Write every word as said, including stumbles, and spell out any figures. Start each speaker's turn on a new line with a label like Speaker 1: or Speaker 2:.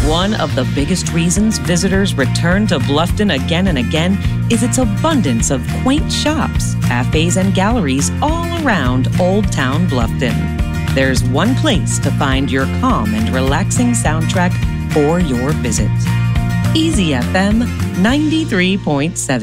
Speaker 1: One of the biggest reasons visitors return to Bluffton again and again is its abundance of quaint shops, cafes, and galleries all around Old Town Bluffton. There's one place to find your calm and relaxing soundtrack for your visit. Easy F M ninety-three point seven.